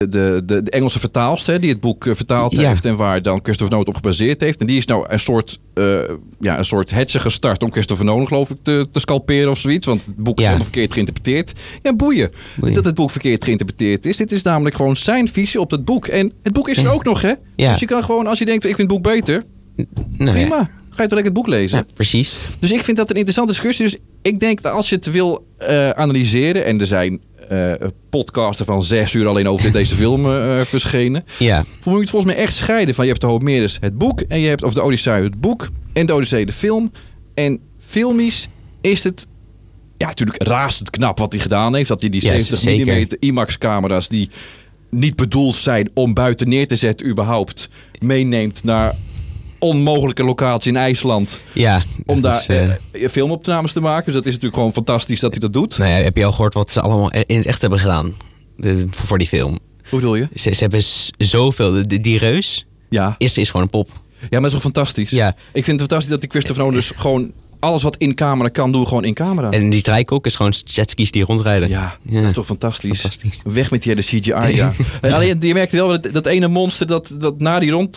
de Engelse vertaalster die het boek vertaald heeft en waar dan Christopher Nolan op gebaseerd heeft. En die is nou een soort hetze gestart om Christopher Nolan, geloof ik, te scalperen of zoiets. Want het boek is helemaal verkeerd geïnterpreteerd. Ja, boeien dat het boek verkeerd geïnterpreteerd is. Dit is namelijk gewoon zijn visie op het boek. En het boek is er ook nog, hè? Ja. Dus je kan gewoon, als je denkt, ik vind het boek beter, prima. Ga je toch lekker het boek lezen? Ja, precies. Dus ik vind dat een interessante discussie. Dus ik denk dat als je het wil analyseren, en er zijn podcasten van 6 uur alleen over deze film verschenen. Ja. Moet je het volgens mij echt scheiden van je hebt de Homerus het boek en je hebt of de Odyssee het boek en de Odyssee de film. En filmisch is het natuurlijk razend knap wat hij gedaan heeft. Dat hij die 70 mm IMAX camera's die niet bedoeld zijn om buiten neer te zetten überhaupt meeneemt naar onmogelijke locatie in IJsland. Ja, om daar filmopnames te maken. Dus dat is natuurlijk gewoon fantastisch dat hij dat doet. Nou ja, heb je al gehoord wat ze allemaal in het echt hebben gedaan voor die film? Hoe bedoel je? Ze hebben zoveel. Die reus is gewoon een pop. Ja, maar dat is toch fantastisch? Ja. Ik vind het fantastisch dat die Christopher Nolan dus gewoon alles wat in camera kan, doen gewoon in camera. En die strijkok is gewoon jetskis die rondrijden. Ja, dat is toch fantastisch. Weg met die hele CGI, ja. Alleen, je merkt wel dat ene monster dat na die rond...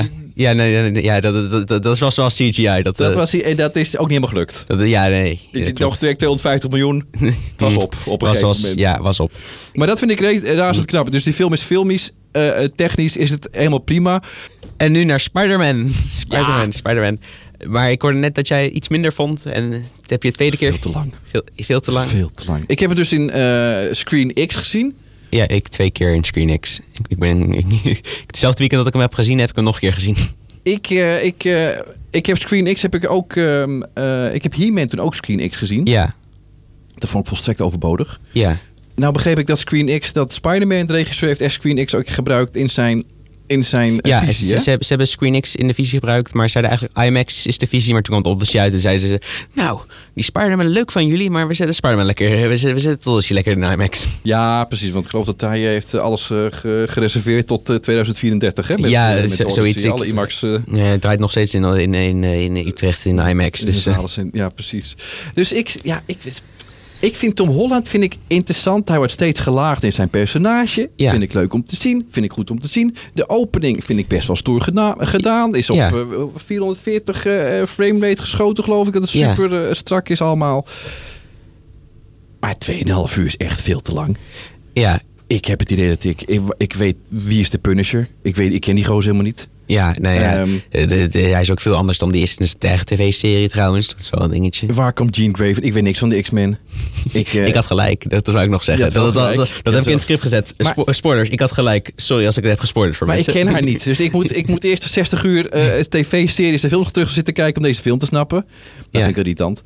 dat was wel CGI. Dat is ook niet helemaal gelukt. Nog 250 miljoen. Het was op een gegeven moment. Ja, was op. Maar dat vind ik razend knap. Dus die film is filmisch, technisch is het helemaal prima. En nu naar Spider-Man. Spider-Man. Maar ik hoorde net dat jij iets minder vond. En heb je het tweede keer... Veel te lang. Veel te lang? Veel te lang. Ik heb het dus in Screen X gezien. Ja, ik 2 keer in Screen X. Hetzelfde weekend dat ik hem heb gezien, heb ik hem nog een keer gezien. Ik heb Screen X, heb ik ook... ik heb He-Man toen ook Screen X gezien. Ja. Dat vond ik volstrekt overbodig. Ja. Nou begreep ik dat Screen X, dat Spider-Man, de regisseur, heeft echt Screen X ook gebruikt in zijn visie. Ze hebben Screen X in de visie gebruikt, maar zeiden eigenlijk IMAX is de visie, maar toen kwam het Odyssey uit en zeiden ze, nou, die Spider-Man leuk van jullie, maar we zetten Spider-Man lekker, we zetten het Odyssey lekker in IMAX. Ja, precies, want ik geloof dat hij heeft alles gereserveerd tot 2034, hè? Met zoiets. Alle IMAX. Het draait nog steeds in Utrecht in IMAX. Dus, ja, precies. Dus ik vind Tom Holland interessant. Hij wordt steeds gelaagd in zijn personage. Ja. Vind ik leuk om te zien. Vind ik goed om te zien. De opening vind ik best wel stoer gedaan. Is op 440 framerate geschoten, geloof ik. Dat het super strak is allemaal. Maar 2,5 uur is echt veel te lang. Ja. Ik heb het idee dat ik weet wie is de Punisher. Ik ken die gozer helemaal niet. Ja, hij is ook veel anders dan die is in de eigen tv-serie trouwens. Dat is wel een dingetje. Waar komt Jean Grey? Ik weet niks van de X-Men. Ik had gelijk, dat wil ik nog zeggen. Dat heb ik in het script gezet. Spoilers, ik had gelijk. Sorry als ik het heb gespoilerd voor mensen. Maar ik ken haar niet. Dus ik moet eerst 60 uur tv-series en films terug zitten kijken om deze film te snappen. Dat vind ik irritant.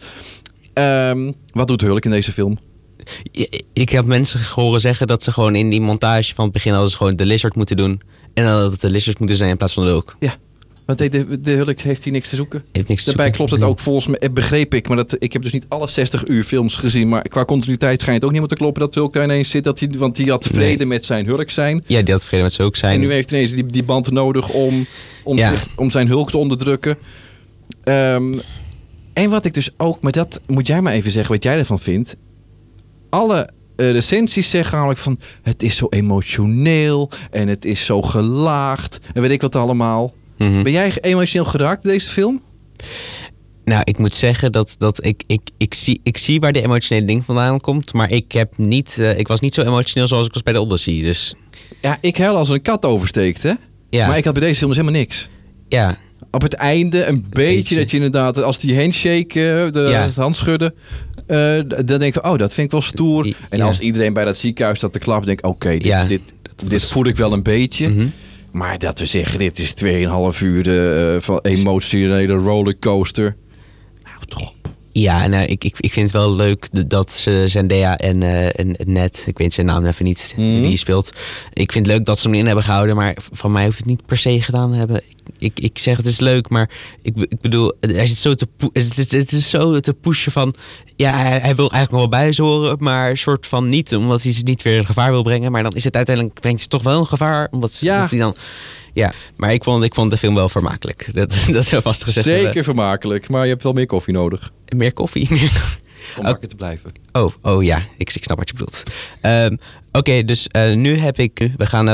Wat doet Hulk in deze film? Ik heb mensen horen zeggen dat ze gewoon in die montage van het begin hadden ze gewoon de Lizard moeten doen. En dat het de Lizard moeten zijn in plaats van de Hulk. Ja, want de Hulk heeft hier niks te zoeken. Daarbij klopt het ook volgens mij, begreep ik. Maar ik heb dus niet alle 60 uur films gezien. Maar qua continuïteit schijnt het ook niet meer te kloppen dat Hulk daar ineens zit. Want die had vrede met zijn Hulk zijn. Ja, die had vrede met zijn Hulk zijn. En nu heeft hij ineens die band nodig om zijn Hulk te onderdrukken. En wat ik dus ook, maar dat moet jij maar even zeggen wat jij ervan vindt. Alle recensies zeggen namelijk van het is zo emotioneel en het is zo gelaagd en weet ik wat allemaal. Mm-hmm. Ben jij emotioneel geraakt deze film? Nou, ik moet zeggen dat ik zie waar de emotionele ding vandaan komt, maar ik was niet zo emotioneel zoals ik was bij de Odyssey. Dus. Ja, ik huil als een kat oversteekt, hè? Ja. Maar ik had bij deze film dus helemaal niks. Ja. Op het einde een beetje dat je inderdaad, als die handshake, het handschudden, dan denk ik van, dat vind ik wel stoer. En als iedereen bij dat ziekenhuis staat te klappen, denk ik, oké, dit voel ik wel een beetje. Mm-hmm. Maar dat we zeggen, dit is 2,5 uur van emotionele rollercoaster. Nou, toch. Ja, nou, ik vind het wel leuk dat ze Zendaya en Ned, ik weet zijn naam even niet, die speelt. Ik vind het leuk dat ze hem in hebben gehouden, maar van mij hoeft het niet per se gedaan te hebben. Ik zeg het is leuk, maar ik bedoel, hij zit zo het is zo te pushen van, ja, hij wil eigenlijk nog wel bij ze horen, maar soort van niet, omdat hij ze niet weer in gevaar wil brengen. Maar dan is het uiteindelijk, brengt ze toch wel een gevaar, omdat hij dan... Ja, maar ik vond de film wel vermakelijk. Dat is wel vastgezegd. Zeker vermakelijk, maar je hebt wel meer koffie nodig. Meer koffie? Om wakker te blijven. Oh ja, ik snap wat je bedoelt. Oké, dus nu heb ik... We gaan